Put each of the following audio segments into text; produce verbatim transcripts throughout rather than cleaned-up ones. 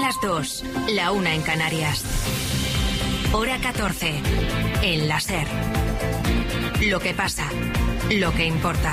las dos, la una en Canarias. Hora catorce, en la SER. Lo que pasa, lo que importa.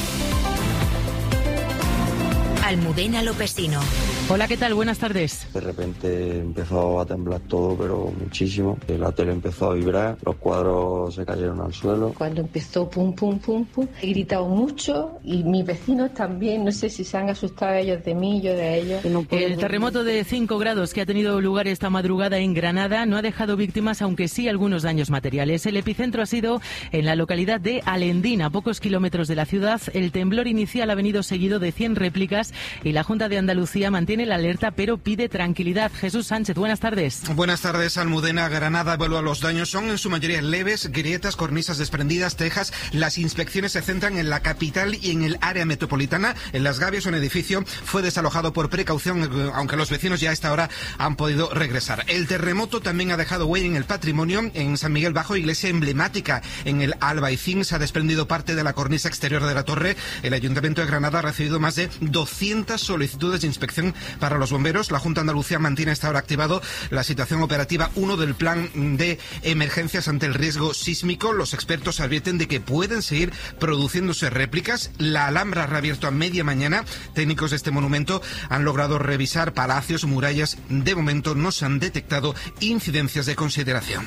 Almudena Lopesino. Hola, ¿qué tal? Buenas tardes. De repente empezó a temblar todo, pero muchísimo. La tele empezó a vibrar, los cuadros se cayeron al suelo. Cuando empezó pum, pum, pum, pum, he gritado mucho y mis vecinos también. No sé si se han asustado ellos de mí, yo de ellos. No El terremoto de cinco grados que ha tenido lugar esta madrugada en Granada no ha dejado víctimas, aunque sí algunos daños materiales. El epicentro ha sido en la localidad de Alendín, a pocos kilómetros de la ciudad. El temblor inicial ha venido seguido de cien réplicas y la Junta de Andalucía mantiene la alerta, pero pide tranquilidad. Jesús Sánchez, buenas tardes. Buenas tardes, Almudena. Granada evalúa los daños. Son en su mayoría leves, grietas, cornisas desprendidas, tejas. Las inspecciones se centran en la capital y en el área metropolitana. En Las Gavias, un edificio fue desalojado por precaución, aunque los vecinos ya a esta hora han podido regresar. El terremoto también ha dejado huella en el patrimonio. En San Miguel Bajo, iglesia emblemática en el Albaicín, se ha desprendido parte de la cornisa exterior de la torre. El Ayuntamiento de Granada ha recibido más de doscientas solicitudes de inspección para los bomberos. La Junta de Andalucía mantiene hasta ahora activado la situación operativa uno del plan de emergencias ante el riesgo sísmico. Los expertos advierten de que pueden seguir produciéndose réplicas. La Alhambra ha reabierto a media mañana. Técnicos de este monumento han logrado revisar palacios, murallas. De momento no se han detectado incidencias de consideración.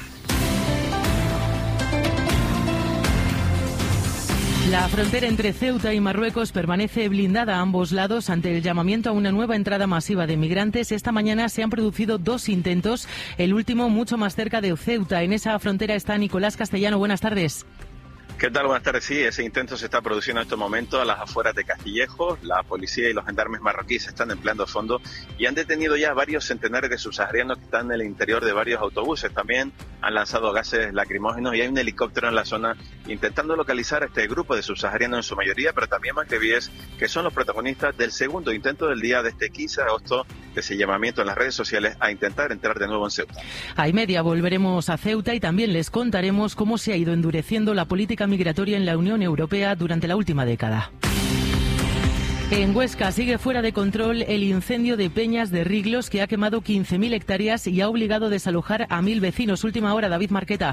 La frontera entre Ceuta y Marruecos permanece blindada a ambos lados ante el llamamiento a una nueva entrada masiva de migrantes. Esta mañana se han producido dos intentos, el último mucho más cerca de Ceuta. En esa frontera está Nicolás Castellano. Buenas tardes. ¿Qué tal? Buenas tardes. Sí, ese intento se está produciendo en estos momentos a las afueras de Castillejo. La policía y los gendarmes marroquíes están empleando fondo y han detenido ya varios centenares de subsaharianos que están en el interior de varios autobuses. También han lanzado gases lacrimógenos y hay un helicóptero en la zona intentando localizar a este grupo de subsaharianos en su mayoría, pero también magrebíes, que son los protagonistas del segundo intento del día de este quince de agosto, de ese llamamiento en las redes sociales a intentar entrar de nuevo en Ceuta. A y media volveremos a Ceuta y también les contaremos cómo se ha ido endureciendo la política migratoria en la Unión Europea durante la última década. En Huesca sigue fuera de control el incendio de Peñas de Riglos, que ha quemado quince mil hectáreas y ha obligado a desalojar a mil vecinos. Última hora, David Marqueta.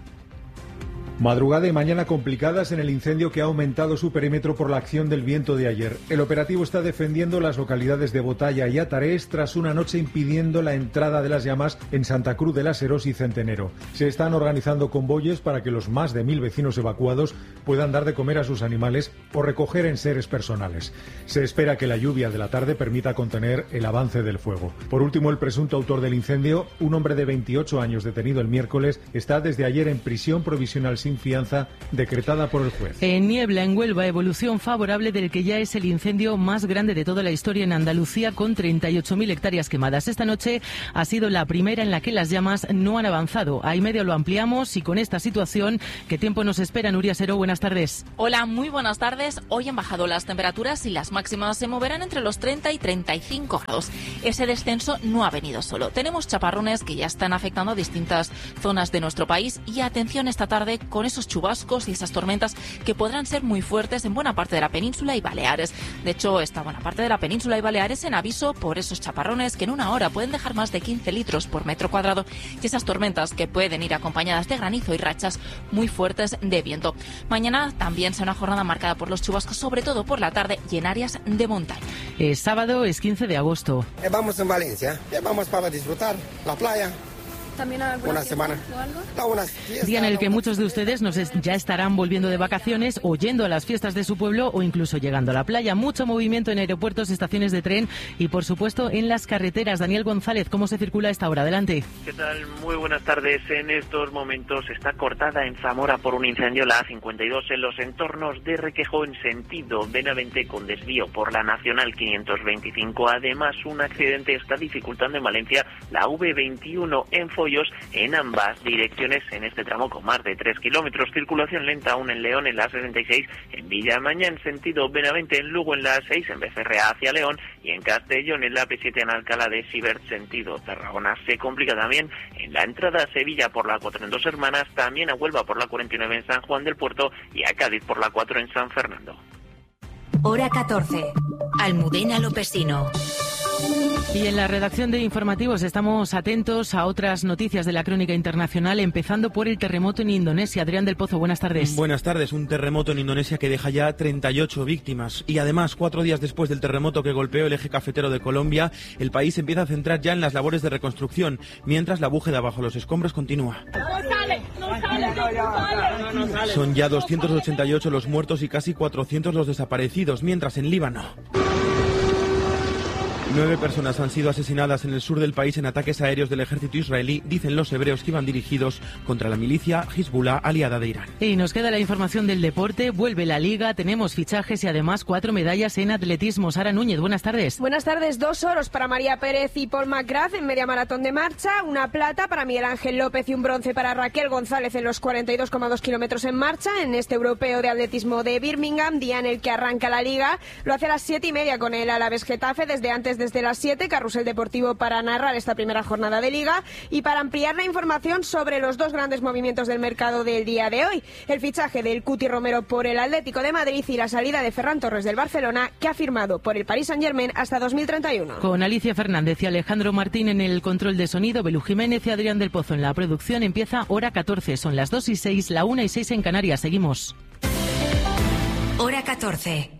Madrugada y mañana complicadas en el incendio que ha aumentado su perímetro por la acción del viento de ayer. El operativo está defendiendo las localidades de Botalla y Atarés tras una noche impidiendo la entrada de las llamas en Santa Cruz de las Herós y Centenero. Se están organizando convoyes para que los más de mil vecinos evacuados puedan dar de comer a sus animales o recoger enseres personales. Se espera que la lluvia de la tarde permita contener el avance del fuego. Por último, el presunto autor del incendio, un hombre de veintiocho años detenido el miércoles, está desde ayer en prisión provisional sin fianza decretada por el juez. En Niebla, en Huelva, evolución favorable del que ya es el incendio más grande de toda la historia en Andalucía, con treinta y ocho mil hectáreas quemadas. Esta noche ha sido la primera en la que las llamas no han avanzado. A y medio lo ampliamos y con esta situación, ¿qué tiempo nos espera? Nuria Seró, buenas tardes. Hola, muy buenas tardes. Hoy han bajado las temperaturas y las máximas se moverán entre los treinta y treinta y cinco grados. Ese descenso no ha venido solo. Tenemos chaparrones que ya están afectando a distintas zonas de nuestro país y atención esta tarde con esos chubascos y esas tormentas que podrán ser muy fuertes en buena parte de la península y Baleares. De hecho, esta buena parte de la península y Baleares en aviso por esos chaparrones que en una hora pueden dejar más de quince litros por metro cuadrado y esas tormentas que pueden ir acompañadas de granizo y rachas muy fuertes de viento. Mañana también será una jornada marcada por los chubascos, sobre todo por la tarde y en áreas de montaña. Es sábado, es quince de agosto. Eh, vamos en Valencia, eh, vamos para disfrutar la playa. ¿También alguna una semana o algo? Día en el que muchos de ustedes nos es, ya estarán volviendo de vacaciones o yendo a las fiestas de su pueblo o incluso llegando a la playa. Mucho movimiento en aeropuertos, estaciones de tren y por supuesto en las carreteras. Daniel González, ¿cómo se circula a esta hora? Adelante. ¿Qué tal? Muy buenas tardes. En estos momentos está cortada en Zamora por un incendio la A cincuenta y dos en los entornos de Requejo en sentido Benavente con desvío por la Nacional quinientos veinticinco. Además, un accidente está dificultando en Valencia la V veintiuno en Follos en ambas direcciones en este tramo con más de tres kilómetros. Circulación lenta aún en León en la A sesenta y seis, en Villamaña en sentido Benavente, en Lugo en la A seis, en Becerrea hacia León y en Castellón en la A P siete en Alcalá de Sibert sentido Tarragona. Se complica también en la entrada a Sevilla por la cuatro en Dos Hermanas, también a Huelva por la cuarenta y nueve en San Juan del Puerto y a Cádiz por la cuatro en San Fernando. Hora catorce. Almudena Lopesino. Y en la redacción de informativos estamos atentos a otras noticias de la crónica internacional, empezando por el terremoto en Indonesia. Adrián del Pozo, buenas tardes. Buenas tardes. Un terremoto en Indonesia que deja ya treinta y ocho víctimas. Y además, cuatro días después del terremoto que golpeó el eje cafetero de Colombia, el país empieza a centrar ya en las labores de reconstrucción, mientras la búsqueda bajo los escombros continúa. Son ya doscientos ochenta y ocho los muertos y casi cuatrocientos los desaparecidos, mientras en Líbano nueve personas han sido asesinadas en el sur del país en ataques aéreos del ejército israelí, dicen los hebreos, que iban dirigidos contra la milicia Hezbollah, aliada de Irán. Y nos queda la información del deporte. Vuelve la Liga, tenemos fichajes y además cuatro medallas en atletismo. Sara Núñez, buenas tardes. Buenas tardes. Dos oros para María Pérez y Paul McGrath en media maratón de marcha, una plata para Miguel Ángel López y un bronce para Raquel González en los cuarenta y dos coma dos kilómetros en marcha en este europeo de atletismo de Birmingham, día en el que arranca la Liga. Lo hace a las siete y media con el Alavés Getafe, desde antes, desde las siete, Carrusel Deportivo para narrar esta primera jornada de Liga y para ampliar la información sobre los dos grandes movimientos del mercado del día de hoy. El fichaje del Cuti Romero por el Atlético de Madrid y la salida de Ferran Torres del Barcelona, que ha firmado por el Paris Saint-Germain hasta dos mil treinta y uno. Con Alicia Fernández y Alejandro Martín en el control de sonido, Belú Jiménez y Adrián del Pozo en la producción, empieza Hora catorce. Son las dos y seis, la una y seis en Canarias. Seguimos. Hora catorce.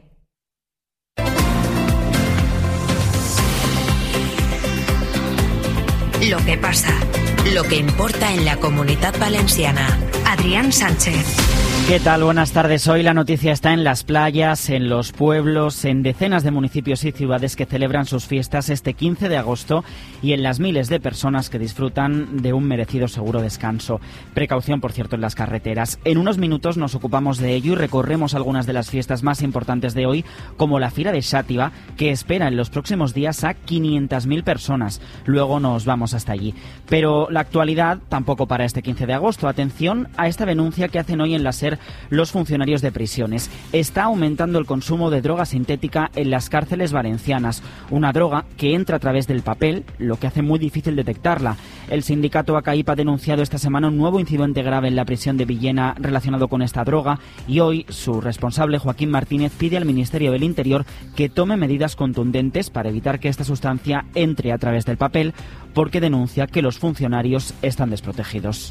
Lo que pasa, lo que importa en la Comunitat Valenciana. Adrián Sánchez. ¿Qué tal? Buenas tardes. Hoy la noticia está en las playas, en los pueblos, en decenas de municipios y ciudades que celebran sus fiestas este quince de agosto y en las miles de personas que disfrutan de un merecido seguro descanso. Precaución, por cierto, en las carreteras. En unos minutos nos ocupamos de ello y recorremos algunas de las fiestas más importantes de hoy, como la Fira de Xàtiva, que espera en los próximos días a quinientas mil personas. Luego nos vamos hasta allí. Pero la actualidad tampoco para este quince de agosto. Atención a esta denuncia que hacen hoy en la SER los funcionarios de prisiones. Está aumentando el consumo de droga sintética en las cárceles valencianas, una droga que entra a través del papel, lo que hace muy difícil detectarla. El sindicato ACAIP ha denunciado esta semana un nuevo incidente grave en la prisión de Villena relacionado con esta droga y hoy su responsable, Joaquín Martínez, pide al Ministerio del Interior que tome medidas contundentes para evitar que esta sustancia entre a través del papel, porque denuncia que los funcionarios están desprotegidos.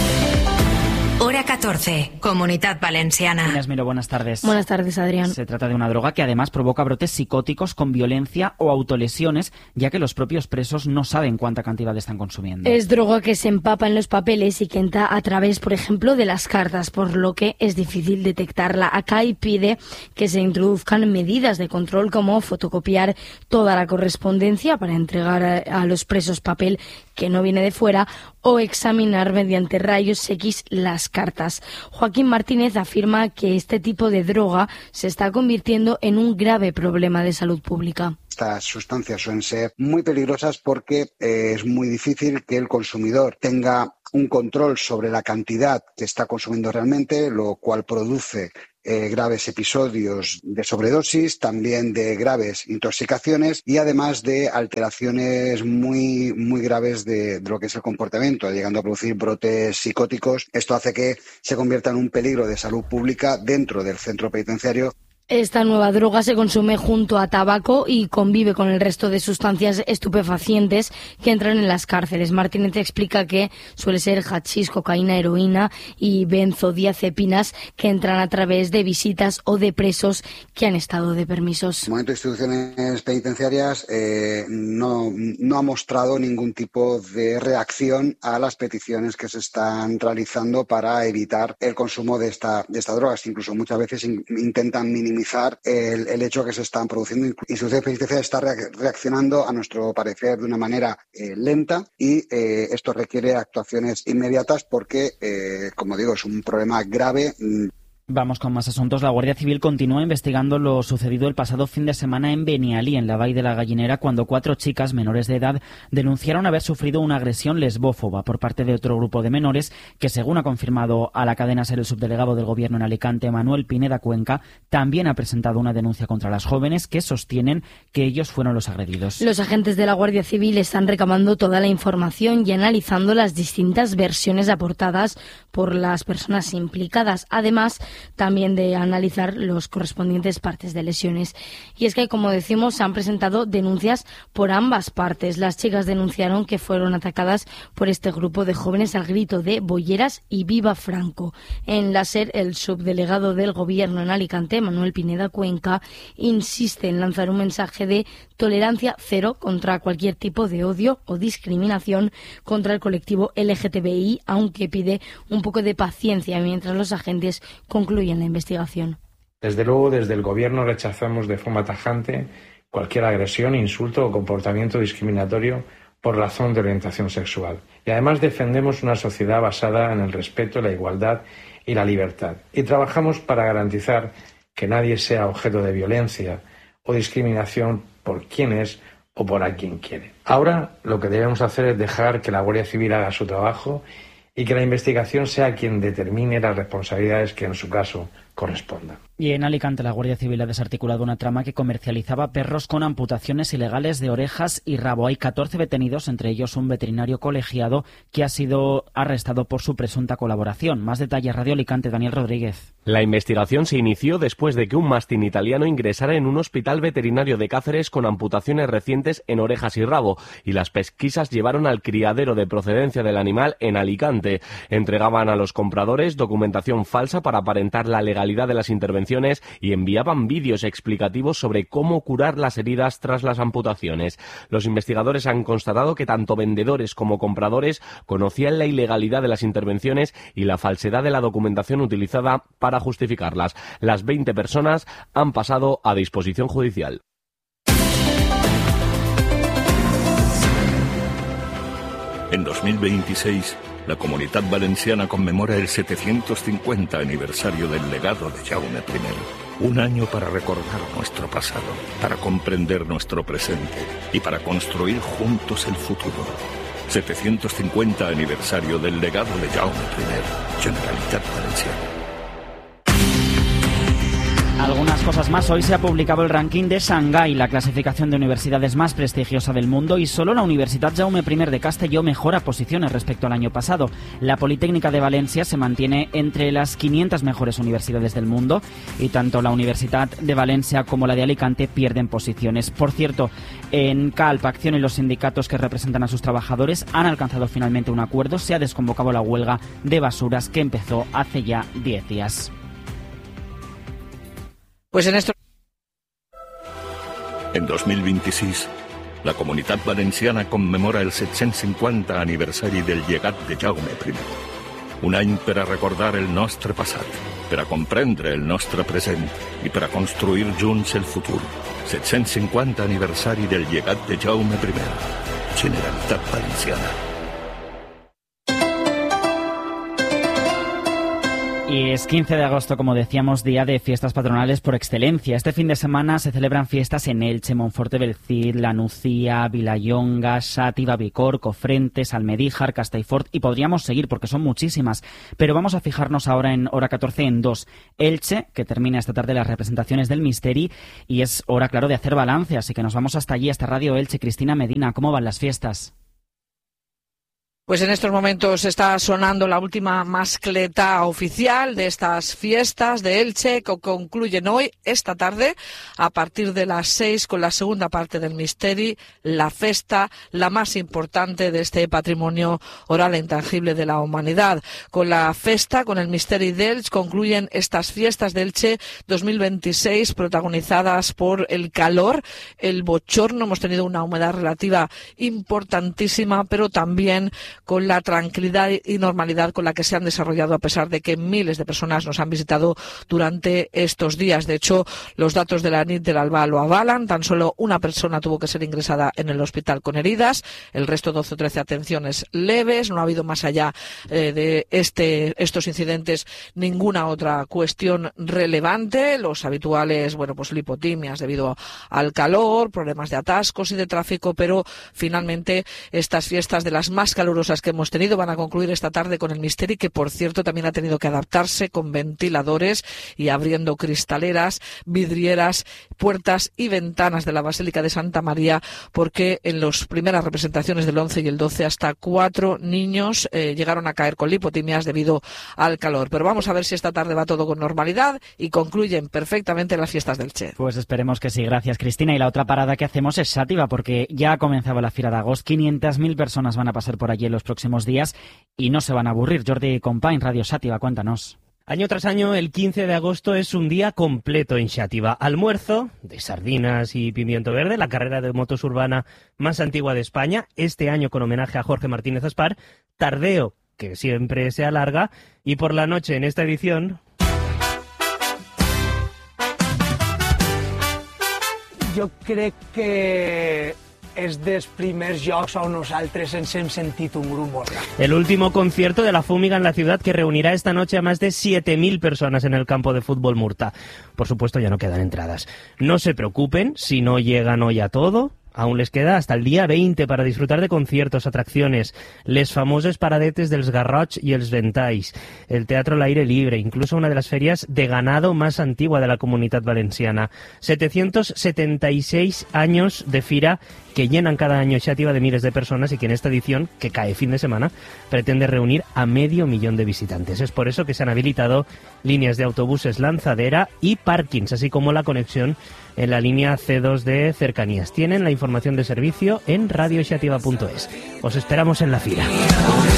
Hora catorce, Comunitat Valenciana. Inés Miro, buenas tardes. Buenas tardes, Adrián. Se trata de una droga que además provoca brotes psicóticos con violencia o autolesiones, ya que los propios presos no saben cuánta cantidad están consumiendo. Es droga que se empapa en los papeles y que entra a través, por ejemplo, de las cartas, por lo que es difícil detectarla. Acá y pide que se introduzcan medidas de control como fotocopiar toda la correspondencia para entregar a, a los presos papel que no viene de fuera o examinar mediante rayos X las cartas. Joaquín Martínez afirma que este tipo de droga se está convirtiendo en un grave problema de salud pública. Estas sustancias suelen ser muy peligrosas porque eh, es muy difícil que el consumidor tenga un control sobre la cantidad que está consumiendo realmente, lo cual produce Eh, graves episodios de sobredosis, también de graves intoxicaciones y además de alteraciones muy, muy graves de, de lo que es el comportamiento, llegando a producir brotes psicóticos. Esto hace que se convierta en un peligro de salud pública dentro del centro penitenciario. Esta nueva droga se consume junto a tabaco y convive con el resto de sustancias estupefacientes que entran en las cárceles. Martínez explica que suele ser hachís, cocaína, heroína y benzodiazepinas que entran a través de visitas o de presos que han estado de permisos. En el momento de instituciones penitenciarias eh, no, no ha mostrado ningún tipo de reacción a las peticiones que se están realizando para evitar el consumo de esta, de esta droga. Incluso muchas veces in, intentan minimizar El, el hecho que se están produciendo. Instituciones penitenciarias está reaccionando, a nuestro parecer, de una manera eh, lenta y eh, esto requiere actuaciones inmediatas porque, eh, como digo, es un problema grave. Vamos con más asuntos. La Guardia Civil continúa investigando lo sucedido el pasado fin de semana en Benialí, en la Vall de la Gallinera, cuando cuatro chicas menores de edad denunciaron haber sufrido una agresión lesbófoba por parte de otro grupo de menores que, según ha confirmado a la cadena SER el subdelegado del Gobierno en Alicante, Manuel Pineda Cuenca, también ha presentado una denuncia contra las jóvenes que sostienen que ellos fueron los agredidos. Los agentes de la Guardia Civil están recabando toda la información y analizando las distintas versiones aportadas por las personas implicadas. Además, también de analizar los correspondientes partes de lesiones. Y es que, como decimos, se han presentado denuncias por ambas partes. Las chicas denunciaron que fueron atacadas por este grupo de jóvenes al grito de "Bolleras y viva Franco". En la SER, el subdelegado del Gobierno en Alicante, Manuel Pineda Cuenca, insiste en lanzar un mensaje de tolerancia cero contra cualquier tipo de odio o discriminación contra el colectivo L G T B I, aunque pide un poco de paciencia mientras los agentes concluyen la investigación. Desde luego, desde el Gobierno rechazamos de forma tajante cualquier agresión, insulto o comportamiento discriminatorio por razón de orientación sexual. Y además defendemos una sociedad basada en el respeto, la igualdad y la libertad. Y trabajamos para garantizar que nadie sea objeto de violencia o discriminación por quién es o por a quien quiere. Ahora lo que debemos hacer es dejar que la Guardia Civil haga su trabajo y que la investigación sea quien determine las responsabilidades que en su caso correspondan. Y en Alicante la Guardia Civil ha desarticulado una trama que comercializaba perros con amputaciones ilegales de orejas y rabo. Hay catorce detenidos, entre ellos un veterinario colegiado que ha sido arrestado por su presunta colaboración. Más detalles, Radio Alicante, Daniel Rodríguez. La investigación se inició después de que un mastín italiano ingresara en un hospital veterinario de Cáceres con amputaciones recientes en orejas y rabo, y las pesquisas llevaron al criadero de procedencia del animal en Alicante. Entregaban a los compradores documentación falsa para aparentar la legalidad de las intervenciones y enviaban vídeos explicativos sobre cómo curar las heridas tras las amputaciones. Los investigadores han constatado que tanto vendedores como compradores conocían la ilegalidad de las intervenciones y la falsedad de la documentación utilizada para justificarlas. Las veinte personas han pasado a disposición judicial. En dos mil veintiséis, la Comunitat Valenciana conmemora el setecientos cincuenta aniversario del legado de Jaume primero. Un año para recordar nuestro pasado, para comprender nuestro presente y para construir juntos el futuro. setecientos cincuenta aniversario del legado de Jaume primero, Generalitat Valenciana. Algunas cosas más. Hoy se ha publicado el ranking de Shanghái, la clasificación de universidades más prestigiosa del mundo, y solo la Universitat Jaume primero de Castelló mejora posiciones respecto al año pasado. La Politécnica de Valencia se mantiene entre las quinientas mejores universidades del mundo y tanto la Universitat de Valencia como la de Alicante pierden posiciones. Por cierto, en Calp, Acción y los sindicatos que representan a sus trabajadores han alcanzado finalmente un acuerdo. Se ha desconvocado la huelga de basuras que empezó hace ya diez días. Pues en esto... En dos mil veintiséis, la Comunitat Valenciana conmemora el set-cents cinquanta aniversari del llegat de Jaume primero. Un any per a recordar el nostre passat, per a comprendre el nostre present i per a construir junts el futur. set-cents cinquanta aniversari del llegat de Jaume primero. Generalitat Valenciana. Y es quince de agosto, como decíamos, día de fiestas patronales por excelencia. Este fin de semana se celebran fiestas en Elche, Monforte del Cid, La Nucía, Vilallonga, Xàtiva, Bicorb, Cofrentes, Almedíjar, Castellfort, y podríamos seguir porque son muchísimas. Pero vamos a fijarnos ahora en hora catorce en dos. Elche, que termina esta tarde las representaciones del Misteri, y es hora, claro, de hacer balance, así que nos vamos hasta allí, hasta Radio Elche. Cristina Medina, ¿cómo van las fiestas? Pues en estos momentos está sonando la última mascleta oficial de estas fiestas de Elche que concluyen hoy, esta tarde, a partir de las seis, con la segunda parte del Misteri, la festa, la más importante de este patrimonio oral e intangible de la humanidad. Con la festa, con el Misteri d'Elx, concluyen estas fiestas de Elche dos mil veintiséis, protagonizadas por el calor, el bochorno. Hemos tenido una humedad relativa importantísima, pero también con la tranquilidad y normalidad con la que se han desarrollado, a pesar de que miles de personas nos han visitado durante estos días. De hecho, los datos de la Nit del Alba lo avalan. Tan solo una persona tuvo que ser ingresada en el hospital con heridas, el resto doce o trece atenciones leves. No ha habido más allá eh, de este estos incidentes ninguna otra cuestión relevante. Los habituales, bueno, pues lipotimias debido al calor, problemas de atascos y de tráfico, pero finalmente estas fiestas, de las más calurosas cosas que hemos tenido. Van a concluir esta tarde con el Misteri, que por cierto también ha tenido que adaptarse con ventiladores y abriendo cristaleras, vidrieras, puertas y ventanas de la Basílica de Santa María, porque en las primeras representaciones del once y el doce hasta cuatro niños eh, llegaron a caer con lipotimias debido al calor. Pero vamos a ver si esta tarde va todo con normalidad y concluyen perfectamente las fiestas del Che. Pues esperemos que sí. Gracias, Cristina. Y la otra parada que hacemos es Xàtiva, porque ya ha comenzado la Fira de Agost. quinientas mil personas van a pasar por allí en los próximos días y no se van a aburrir. Jordi Compañ, Radio Xàtiva, cuéntanos. Año tras año, el quince de agosto es un día completo en Xàtiva. Almuerzo de sardinas y pimiento verde, la carrera de motos urbana más antigua de España, este año con homenaje a Jorge Martínez Aspar, tardeo, que siempre se alarga, y por la noche en esta edición... Jo crec que és dels primers jocs on nosaltres ens hem sentit un grup molt gran. El último concierto de la Fúmiga en la ciudad, que reunirá esta noche a más de siete mil personas en el campo de fútbol Murta. Por supuesto, ya no quedan entradas. No se preocupen si no llegan hoy a todo. Aún les queda hasta el día veinte para disfrutar de conciertos, atracciones, les famoses paradetes dels Garrots y els Ventalls, el teatro al aire libre, incluso una de las ferias de ganado más antigua de la Comunidad Valenciana. setecientos setenta y seis años de fira que llenan cada año Xàtiva de miles de personas y que en esta edición, que cae fin de semana, pretende reunir a medio millón de visitantes. Es por eso que se han habilitado líneas de autobuses lanzadera y parkings, así como la conexión en la línea ce dos de cercanías. Tienen la información de servicio en radio xàtiva punto es. Os esperamos en la fila.